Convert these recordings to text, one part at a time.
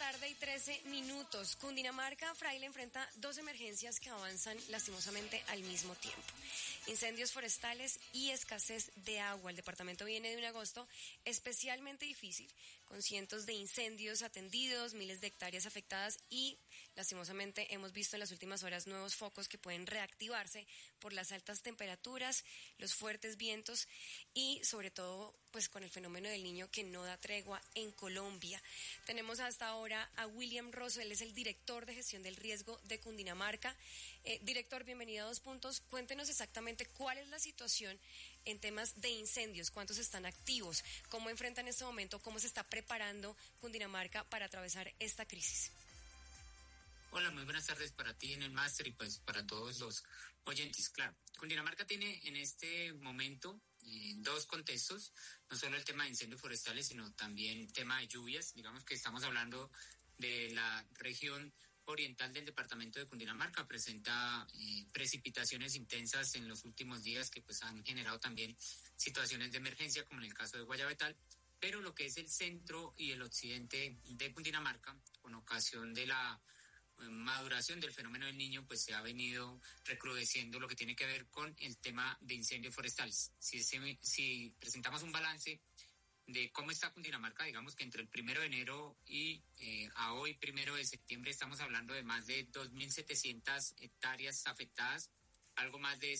tarde y 13 minutos. Cundinamarca, Fraile enfrenta dos emergencias que avanzan lastimosamente al mismo tiempo. Incendios forestales y escasez de agua. El departamento viene de un agosto especialmente difícil, con cientos de incendios atendidos, miles de hectáreas afectadas y lastimosamente hemos visto en las últimas horas nuevos focos que pueden reactivarse por las altas temperaturas, los fuertes vientos y sobre todo pues con el fenómeno del Niño que no da tregua en Colombia. Tenemos hasta ahora a William Rosso, él es el director de gestión del riesgo de Cundinamarca. Director, bienvenido a Dos Puntos. Cuéntenos exactamente cuál es la situación en temas de incendios, cuántos están activos, cómo enfrentan en este momento, cómo se está preparando Cundinamarca para atravesar esta crisis. Hola, muy buenas tardes para ti en el máster y pues para todos los oyentes. Claro, Cundinamarca tiene en este momento dos contextos, no solo el tema de incendios forestales, sino también tema de lluvias. Digamos que estamos hablando de la región oriental del departamento de Cundinamarca, presenta precipitaciones intensas en los últimos días que pues han generado también situaciones de emergencia, como en el caso de Guayabetal, pero lo que es el centro y el occidente de Cundinamarca, con ocasión de la maduración del fenómeno del Niño, pues se ha venido recrudeciendo lo que tiene que ver con el tema de incendios forestales. Si presentamos un balance de cómo está Cundinamarca, digamos que entre el 1 de enero y a hoy, 1 de septiembre, estamos hablando de más de 2.700 hectáreas afectadas, algo más de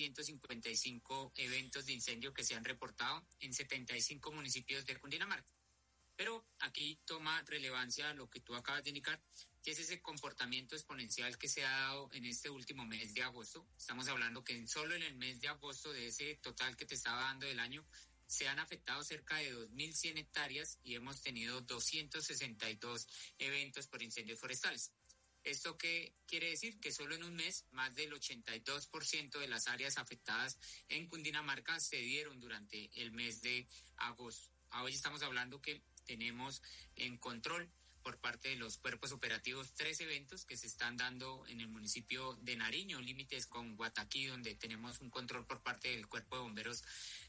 755 eventos de incendio que se han reportado en 75 municipios de Cundinamarca. Pero aquí toma relevancia lo que tú acabas de indicar, que es ese comportamiento exponencial que se ha dado en este último mes de agosto. Estamos hablando que solo en el mes de agosto, de ese total que te estaba dando del año, se han afectado cerca de 2.100 hectáreas y hemos tenido 262 eventos por incendios forestales. ¿Esto qué quiere decir? Que solo en un mes, más del 82% de las áreas afectadas en Cundinamarca se dieron durante el mes de agosto. Hoy estamos hablando que tenemos en control por parte de los cuerpos operativos 3 eventos que se están dando en el municipio de Nariño, límites con Guataquí, donde tenemos un control por parte del Cuerpo de Bomberos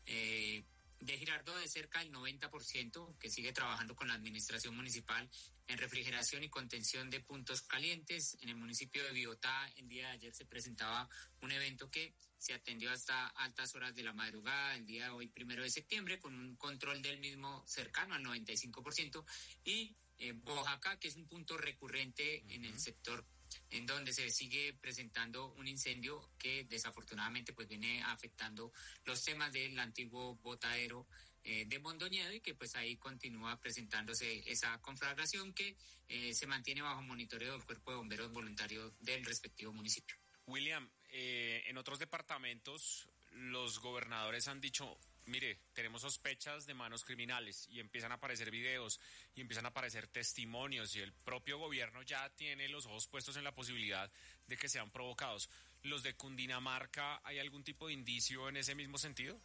de Girardot de cerca del 90%, que sigue trabajando con la administración municipal en refrigeración y contención de puntos calientes. En el municipio de Biotá, el día de ayer se presentaba un evento que se atendió hasta altas horas de la madrugada, el día de hoy, 1 de septiembre, con un control del mismo cercano al 95%, y Oaxaca, que es un punto recurrente en el sector en donde se sigue presentando un incendio que desafortunadamente pues viene afectando los temas del antiguo botadero de Mondoñedo y que pues ahí continúa presentándose esa conflagración que se mantiene bajo monitoreo del Cuerpo de Bomberos Voluntarios del respectivo municipio. William, en otros departamentos los gobernadores han dicho: mire, tenemos sospechas de manos criminales, y empiezan a aparecer videos y empiezan a aparecer testimonios y el propio gobierno ya tiene los ojos puestos en la posibilidad de que sean provocados. ¿Los de Cundinamarca hay algún tipo de indicio en ese mismo sentido?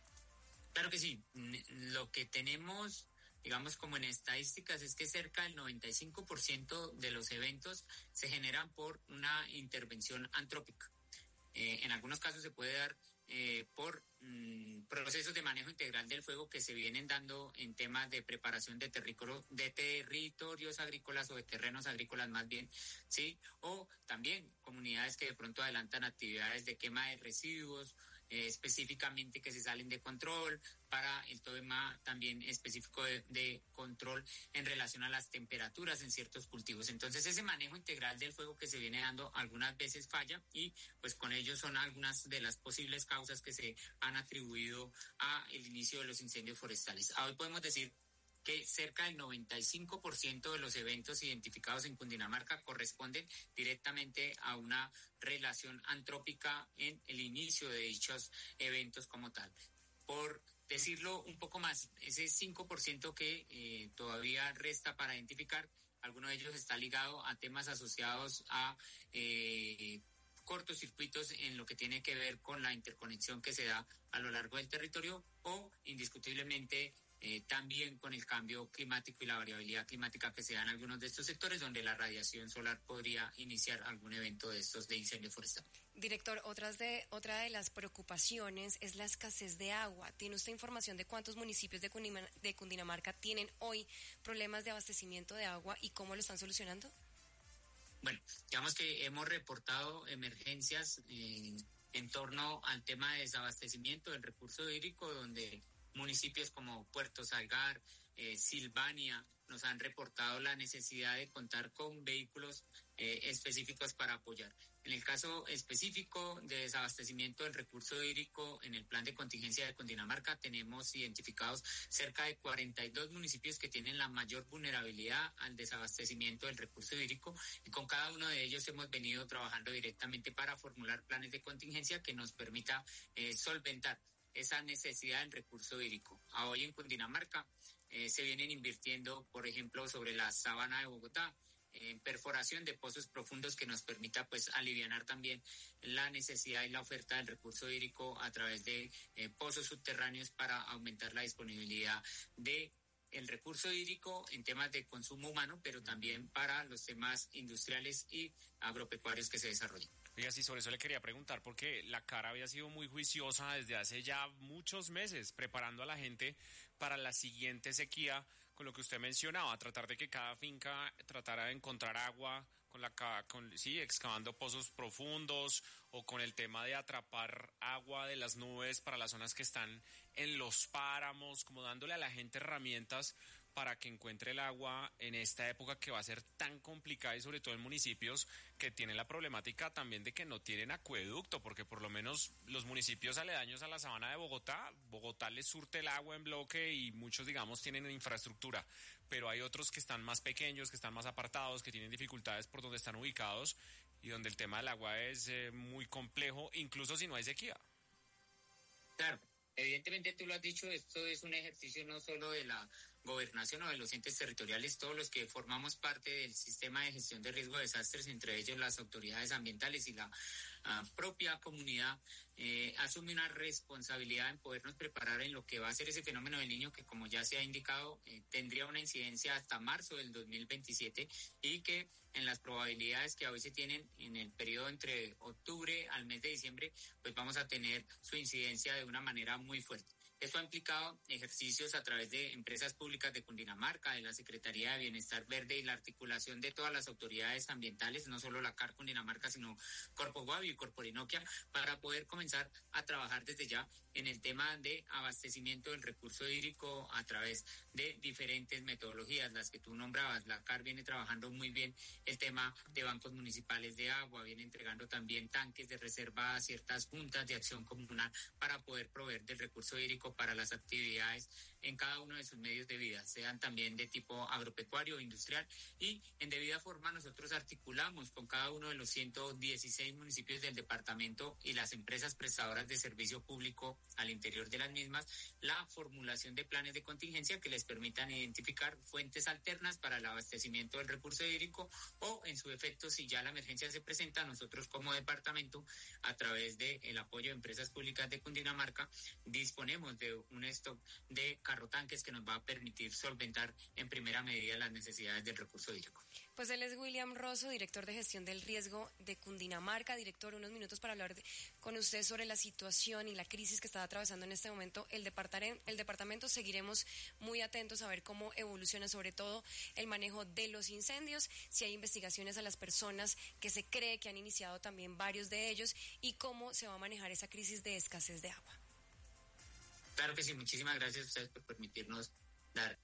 Claro que sí. Lo que tenemos, digamos, como en estadísticas, es que cerca del 95% de los eventos se generan por una intervención antrópica. En algunos casos se puede dar por procesos de manejo integral del fuego que se vienen dando en temas de preparación de territorios agrícolas o de terrenos agrícolas más bien, ¿sí? O también comunidades que de pronto adelantan actividades de quema de residuos, específicamente que se salen de control, para el tema también específico de control en relación a las temperaturas en ciertos cultivos. Entonces ese manejo integral del fuego que se viene dando algunas veces falla y pues con ello son algunas de las posibles causas que se han atribuido a el inicio de los incendios forestales. Hoy podemos decir que cerca del 95% de los eventos identificados en Cundinamarca corresponden directamente a una relación antrópica en el inicio de dichos eventos como tal. Por decirlo un poco más, ese 5% que todavía resta para identificar, alguno de ellos está ligado a temas asociados a cortocircuitos en lo que tiene que ver con la interconexión que se da a lo largo del territorio o indiscutiblemente también con el cambio climático y la variabilidad climática que se da en algunos de estos sectores donde la radiación solar podría iniciar algún evento de estos de incendio forestal. Director, otra de las preocupaciones es la escasez de agua. ¿Tiene usted información de cuántos municipios de Cundinamarca tienen hoy problemas de abastecimiento de agua y cómo lo están solucionando? Bueno, digamos que hemos reportado emergencias en torno al tema de desabastecimiento del recurso hídrico, donde municipios como Puerto Salgar, Silvania, nos han reportado la necesidad de contar con vehículos específicos para apoyar. En el caso específico de desabastecimiento del recurso hídrico, en el plan de contingencia de Cundinamarca tenemos identificados cerca de 42 municipios que tienen la mayor vulnerabilidad al desabastecimiento del recurso hídrico, y con cada uno de ellos hemos venido trabajando directamente para formular planes de contingencia que nos permita solventar esa necesidad del recurso hídrico. Hoy en Cundinamarca se vienen invirtiendo, por ejemplo, sobre la sabana de Bogotá, en perforación de pozos profundos que nos permita pues alivianar también la necesidad y la oferta del recurso hídrico a través de pozos subterráneos para aumentar la disponibilidad de el recurso hídrico en temas de consumo humano, pero también para los temas industriales y agropecuarios que se desarrollan. Oiga, sí, sobre eso le quería preguntar, porque la CAR había sido muy juiciosa desde hace ya muchos meses, preparando a la gente para la siguiente sequía, con lo que usted mencionaba, tratar de que cada finca tratara de encontrar agua, excavando pozos profundos, o con el tema de atrapar agua de las nubes para las zonas que están en los páramos, como dándole a la gente herramientas para que encuentre el agua en esta época que va a ser tan complicada, y sobre todo en municipios que tienen la problemática también de que no tienen acueducto, porque por lo menos los municipios aledaños a la sabana de Bogotá les surte el agua en bloque y muchos, digamos, tienen infraestructura, pero hay otros que están más pequeños, que están más apartados, que tienen dificultades por donde están ubicados y donde el tema del agua es muy complejo, incluso si no hay sequía. Claro, evidentemente tú lo has dicho, esto es un ejercicio no solo de la gobernación o de los entes territoriales, todos los que formamos parte del sistema de gestión de riesgo de desastres, entre ellos las autoridades ambientales y la propia comunidad, asume una responsabilidad en podernos preparar en lo que va a ser ese fenómeno del Niño, que como ya se ha indicado, tendría una incidencia hasta marzo del 2027, y que en las probabilidades que hoy se tienen en el periodo entre octubre al mes de diciembre, pues vamos a tener su incidencia de una manera muy fuerte. Esto ha implicado ejercicios a través de empresas públicas de Cundinamarca, de la Secretaría de Bienestar Verde y la articulación de todas las autoridades ambientales, no solo la CAR Cundinamarca, sino Corpo Guavio y Corporinoquia, para poder comenzar a trabajar desde ya en el tema de abastecimiento del recurso hídrico a través de diferentes metodologías, las que tú nombrabas. La CAR viene trabajando muy bien el tema de bancos municipales de agua, viene entregando también tanques de reserva a ciertas juntas de acción comunal para poder proveer del recurso hídrico para las actividades en cada uno de sus medios de vida, sean también de tipo agropecuario o industrial, y en debida forma nosotros articulamos con cada uno de los 116 municipios del departamento y las empresas prestadoras de servicio público al interior de las mismas la formulación de planes de contingencia que les permitan identificar fuentes alternas para el abastecimiento del recurso hídrico, o en su efecto, si ya la emergencia se presenta, nosotros como departamento, a través del apoyo de empresas públicas de Cundinamarca, disponemos de un stock de carrotanques que nos va a permitir solventar en primera medida las necesidades del recurso hídrico. Pues él es William Rosso, director de gestión del riesgo de Cundinamarca. Director, unos minutos para hablar con usted sobre la situación y la crisis que está atravesando en este momento el departamento. Seguiremos muy atentos a ver cómo evoluciona, sobre todo el manejo de los incendios, si hay investigaciones a las personas que se cree que han iniciado también varios de ellos, y cómo se va a manejar esa crisis de escasez de agua. Claro que sí, muchísimas gracias a ustedes por permitirnos dar.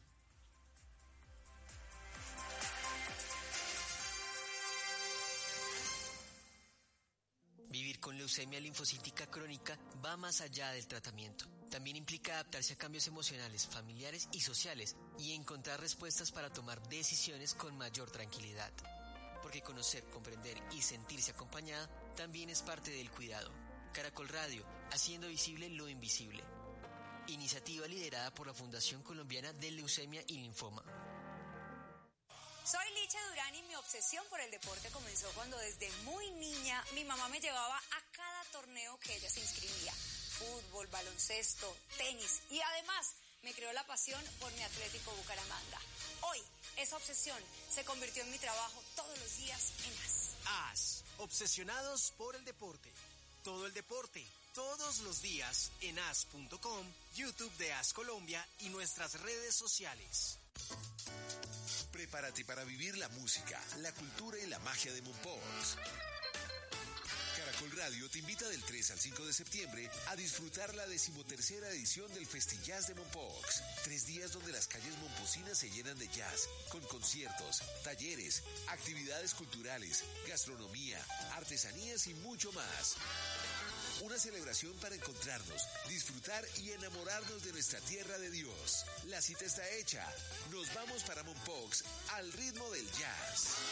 Vivir con leucemia linfocítica crónica va más allá del tratamiento. También implica adaptarse a cambios emocionales, familiares y sociales, y encontrar respuestas para tomar decisiones con mayor tranquilidad. Porque conocer, comprender y sentirse acompañada también es parte del cuidado. Caracol Radio, haciendo visible lo invisible. Iniciativa liderada por la Fundación Colombiana de Leucemia y Linfoma. Soy Licha Durán y mi obsesión por el deporte comenzó cuando desde muy niña mi mamá me llevaba a cada torneo que ella se inscribía. Fútbol, baloncesto, tenis, y además me creó la pasión por mi Atlético Bucaramanga. Hoy, esa obsesión se convirtió en mi trabajo todos los días en AS. AS, obsesionados por el deporte. Todo el deporte, todos los días en as.com, YouTube de AS Colombia y nuestras redes sociales. Prepárate para vivir la música, la cultura y la magia de Mompox. Caracol Radio te invita del 3 al 5 de septiembre a disfrutar la 13ª edición del Festillas de Mompox. 3 días donde las calles momposinas se llenan de jazz, con conciertos, talleres, actividades culturales, gastronomía, artesanías y mucho más. Una celebración para encontrarnos, disfrutar y enamorarnos de nuestra tierra de Dios. La cita está hecha. Nos vamos para Mompox al ritmo del jazz.